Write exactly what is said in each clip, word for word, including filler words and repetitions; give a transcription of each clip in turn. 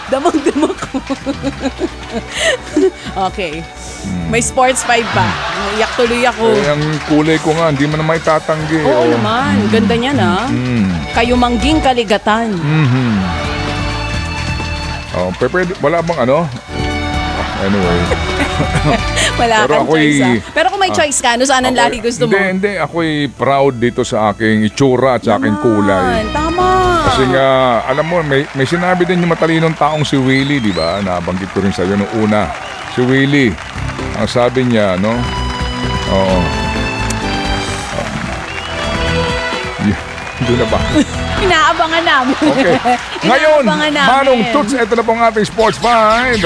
Damang-dama ko. Okay. Hmm. May sports five pa. Naiyak tuloy ako. Eh, ang kulay ko nga, hindi mo na may tatanggi. Oo oh. naman. Ganda niya na. Mm. Kayumangging kaligatan. Mm-hmm. Oh, pwede, wala bang ano? Anyway. Wala Pero kang ako'y, choice ah. Pero kung may choice ka, ano saan ang lagi gusto mo? Hindi, hindi. Ako'y proud dito sa aking itsura at sa aking kulay. Tama. Kasi nga, alam mo, may, may sinabi din yung matalinong taong si Willie, di ba? Nabanggit ko rin sa'yo nung una. Si Willie, ang sabi niya, no? Oo. Doon na ba? Inaabangan namin. Okay. Ngayon, Inaabangan namin. Manong Toots, ito na po ang ating Sports Find.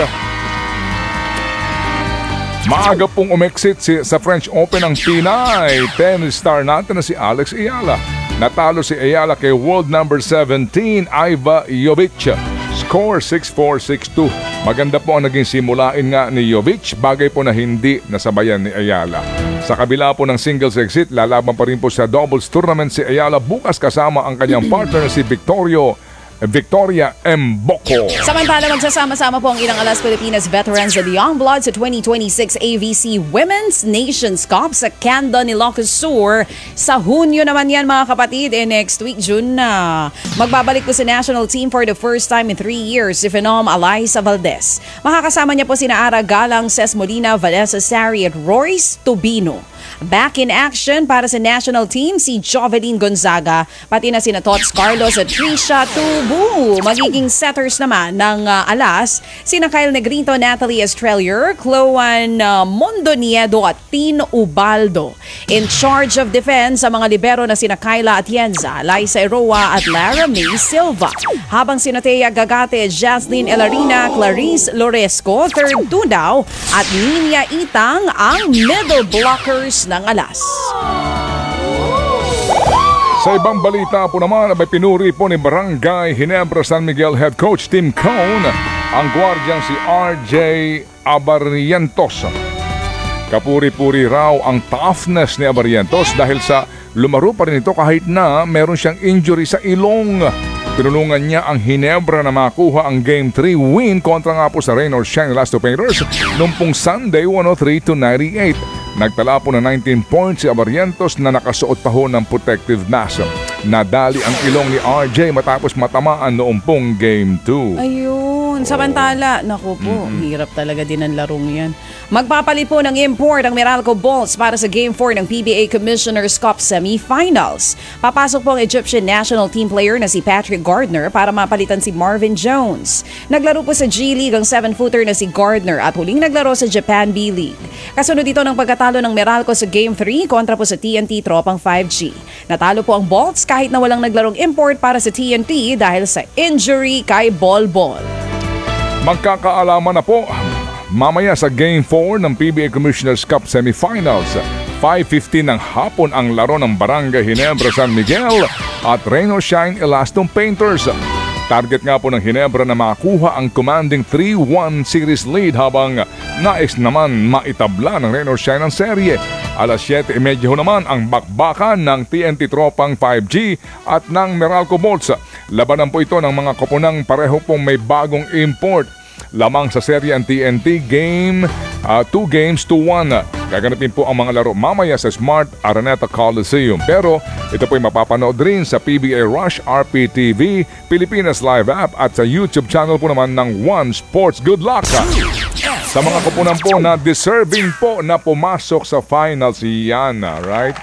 Maaga pong umexit si, sa French Open ng Pinay. Tennis star natin na si Alex Ayala. Natalo si Ayala kay world number seventeen, Iva Jovic. Score six four, six two. Maganda po ang naging simulain nga ni Jovic, bagay po na hindi nasabayan ni Ayala. Sa kabila po ng singles exit, lalaban pa rin po sa doubles tournament si Ayala bukas kasama ang kanyang partner si Victorio Victoria Mboko. Samantala, magsasama-sama po ang ilang Alas Pilipinas veterans at Young Blood sa twenty twenty-six A V C Women's Nations Cup sa Candon, Ilocos Sur. Sa Hunyo naman yan mga kapatid, eh next week June na. Magbabalik po sa national team for the first time in three years si Phenom Alyssa Valdez. Makakasama niya po sina Ara Galang, Ces Molina, Vanessa Sari at Royce Tubino. Back in action para sa national team si Jovelyn Gonzaga, pati na sina Tots Carlos at Trisha Tubu. Magiging setters naman ng uh, Alas sina Kyle Negrito, Natalie Estrelier, Chloan uh, Mondoniedo at Tin Ubaldo. In charge of defense sa mga libero na sina Kyla Atienza, Liza Eroa at Lara May Silva. Habang sina Thea Gagate, Jaslyn Elarina, Clarice Loresco, third two daw, at Ninia Itang ang middle blockers ng Alas. Sa ibang balita po naman, may pinuri po ni Barangay Ginebra San Miguel Head Coach Tim Cone ang gwardyang si R J Abarrientos. Kapuri-puri raw ang toughness ni Abarrientos dahil sa lumaro pa rin ito kahit na meron siyang injury sa ilong. Tinulungan niya ang Ginebra na makuha ang Game three win kontra nga po sa Rain or Shine Elasto Painters noong pong Sunday one oh three to ninety-eight. Nagtala po ng nineteen points si Abarrientos na nakasuot pa ho ng protective mask. Nadali ang ilong ni R J matapos matamaan noong pong Game two. Ayun, samantala, naku po, mm-hmm. hirap talaga din ang larong yan. Magpapalit po ng import ang Meralco Bolts para sa Game four ng P B A Commissioner's Cup Semifinals. Papasok po ang Egyptian national team player na si Patrick Gardner para mapalitan si Marvin Jones. Naglaro po sa G-League ang seven-footer na si Gardner at huling naglaro sa Japan B-League. Kasunod dito ng pagkatalo ng Meralco sa Game three kontra po sa T N T Tropang five G. Natalo po ang Bolts kahit na walang naglarong import para sa T N T dahil sa injury kay Bol Bol. Magkakaalaman na po mamaya sa Game four ng P B A Commissioner's Cup Semifinals. five fifteen ng hapon ang laro ng Barangay Ginebra San Miguel at Rain or Shine Elaston Painters. Target nga po ng Ginebra na makuha ang commanding three one series lead habang nais naman maitabla ng Rain or Shine ang serye. Alas siyete trenta ho naman ang bakbakan ng T N T Tropang five G at ng Meralco Bolts. Labanan po ito ng mga koponang pareho pong may bagong import. Lamang sa serye ang T N T game uh, two games to one. Gaganapin po ang mga laro mamaya sa Smart Araneta Coliseum. Pero ito po'y mapapanood rin sa P B A Rush, R P T V, Pilipinas Live App at sa YouTube channel po naman ng One Sports. Good luck! Sa mga kupunan po na deserving po na pumasok sa finals yan, right?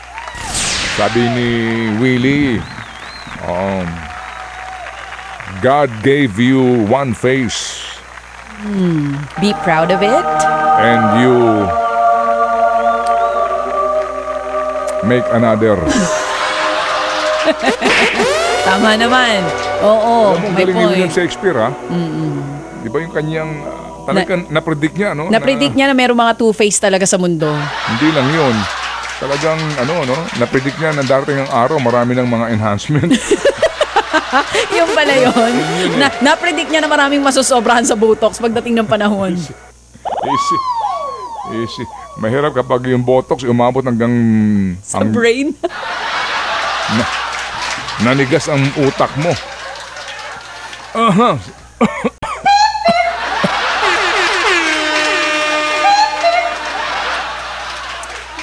Sabi ni Willie, um, God gave you one face. Hmm, be proud of it. And you make another. Tama naman. Oo, Alam mo, may galing point. William Shakespeare, ha? Mm-mm. Di ba yung kanyang, uh, talagang na, na-predict niya, no? Na-predict niya na mayroong mga two-face talaga sa mundo. Hindi lang yun. Talagang, ano, no? Na-predict niya na darating ang araw, marami ng mga enhancement. Yung pala yun. Na, na-predict niya na maraming masusobrahan sa Botox pagdating ng panahon. Easy. Easy. Easy. Mahirap kapag yung Botox umabot hanggang... Sa ang, brain. na, nanigas ang utak mo. Aha.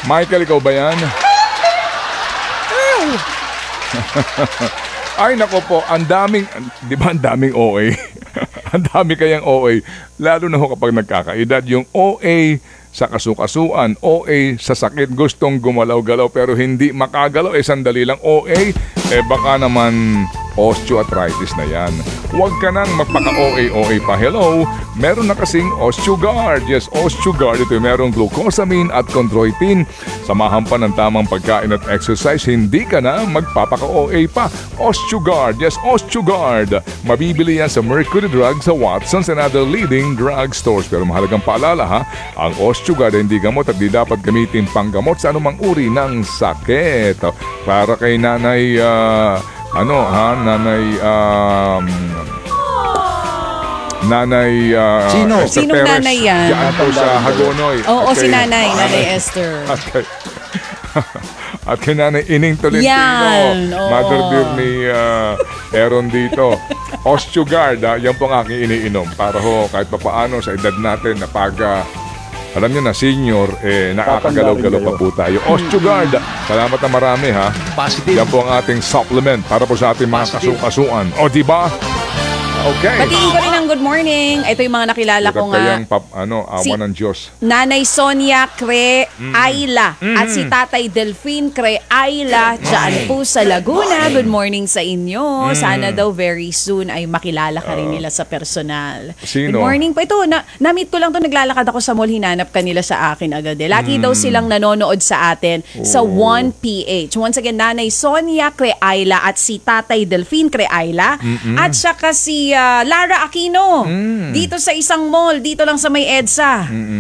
Michael, ikaw ba yan? Ay, nako po, ang daming, di ba ang daming O A? Ang dami kayang O A. Lalo na ho kapag nagkakaedad, yung O A sa kasukasuan, O A sa sakit, gustong gumalaw-galaw pero hindi makagalaw, eh sandali lang O A, eh baka naman osteoarthritis na yan. Huwag ka nang magpaka-O A O A pa. Hello, meron na kasing OsteoGuard. Yes, OsteoGuard. Ito merong glucosamine at chondroitin. Samahan pa ng tamang pagkain at exercise, hindi ka na magpapaka-O A pa. OsteoGuard. Yes, OsteoGuard. Mabibili yan sa Mercury Drugs, sa Watson's and other leading drug stores. Pero mahalagang paalala ha, ang OsteoGuard ay hindi gamot at di dapat gamitin panggamot sa anumang uri ng sakit. Para kay nanay... Uh, Ano ha, nanay, um, nanay, uh, Sino? Esther Sinong Perez. nanay yan? Diyan po sa Hagonoy. Oo, At si kay- nanay, nanay Esther. At kay, at kay nanay Ining Tolentino, Yan, oo. mother dear ni uh, Aaron dito. OsteoGuard, ha, yan po ang aking iniinom. Para ho, kahit pa paano sa edad natin na pag... uh, alam niyo na, senior, eh, nakakagalaw-galaw pa po tayo. OsteoGuard, salamat na marami ha. Positive. Yan po ang ating supplement para po sa ating mga Positive. kasukasuan. O, di ba? Okay. Batiin ko rin ang good morning. Ito yung mga nakilala ko Hirap nga. kayang pap, ano, awa Si- ng Diyos. Nanay Sonia Cre Ayla at si Tatay Delphine Cre Ayla dyan po sa Laguna. Good morning sa inyo. Sana daw very soon ay makilala ka rin nila sa personal. Sino? Good morning po. Ito, na, na-meet ko lang to, naglalakad ako sa mall, hinanap kanila sa akin agad. Eh. Lagi daw silang nanonood sa atin sa one P H. Once again, Nanay Sonia Cre Ayla at si Tatay Delphine Cre Ayla at saka si ah, Lara Aquino. Dito sa isang mall, dito lang sa may EDSA.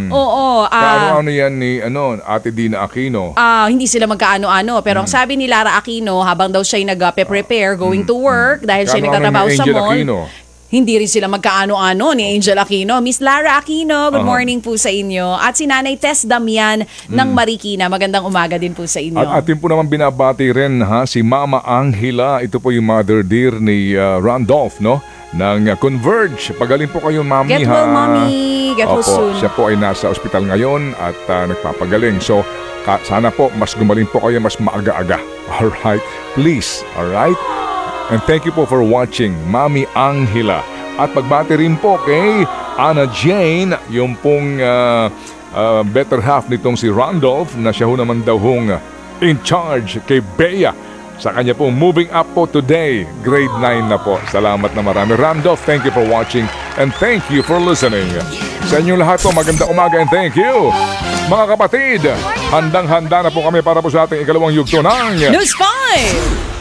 Oo. ah, Ano yan ni ano, Ate Dina Aquino? Ah, hindi sila magkaano-ano. Pero ang sabi ni Lara Aquino, habang daw siya'y nag-prepare going to work, dahil siya Kaano-ano nagtatrabaho ni sa Angel mall, Aquino? hindi rin sila magkaano-ano ni Angel Aquino. Miss Lara Aquino, good Aha. morning po sa inyo. At si Nanay Tess Damian ng Marikina, magandang umaga din po sa inyo. At atin po naman binabati rin ha, si Mama Angela. Ito po yung mother dear ni uh, Randolph, no? Ng uh, Converge. Pagaling po kayo, Mami, Get ha? well, Mommy. Get well Opo, soon. siya po ay nasa ospital ngayon at uh, nagpapagaling. So, ka- sana po mas gumaling po kayo mas maaga-aga. Alright? Please. Alright? And thank you po for watching, Mami Angela. At pagbati rin po kay Anna Jane, yung pong uh, uh, better half nitong si Randolph, na siya ho naman daw hong in charge kay Bea sa kanya pong moving up po today. Grade nine na po. Salamat na marami. Randolph, thank you for watching and thank you for listening. Sa inyong lahat po, magandang umaga and thank you. Mga kapatid, handang-handa na po kami para po sa ating ikalawang yugto ng News five!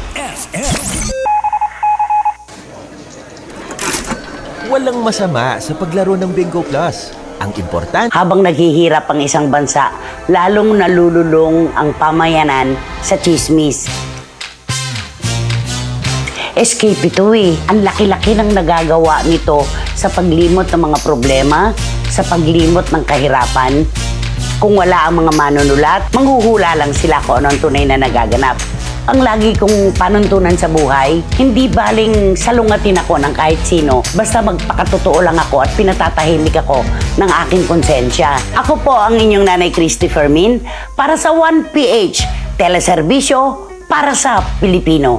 Walang masama sa paglaro ng Bingo Plus. Ang importante, Habang naghihirap ang isang bansa, lalong nalululong ang pamayanan sa chismis. Escape ito eh. Ang laki-laki ng nagagawa nito sa paglimot ng mga problema, sa paglimot ng kahirapan. Kung wala ang mga manunulat, manghuhula lang sila kung ano ang tunay na nagaganap. Ang lagi kong panuntunan sa buhay, hindi baling salungatin ako ng kahit sino, basta magpakatotoo lang ako at pinatatahimik ako ng aking konsensya. Ako po ang inyong Nanay Christy Fermin para sa one P H, teleserbisyo para sa Pilipino.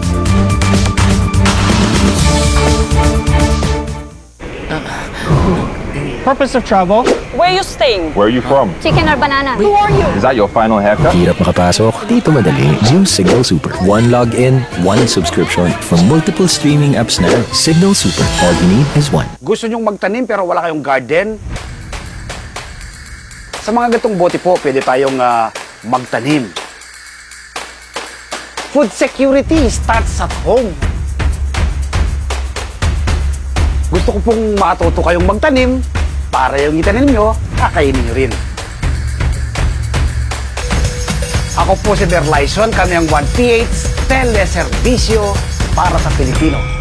Purpose of travel? Where you staying? Where are you from? Chicken or banana? Who are you? Is that your final haircut? Hirap makapasok, dito madali. New Signal Super. One login, one subscription. From multiple streaming apps na. Signal Super. All you need is one. Gusto nyong magtanim pero wala kayong garden? Sa mga gatong bote po, pwede tayong ah, magtanim. Food security starts at home. Gusto ko pong matuto kayong magtanim para yung itanim nyo, kakainin nyo rin. Ako po si Derlyson, kami ang one P H teleserbisyo para sa Pilipino.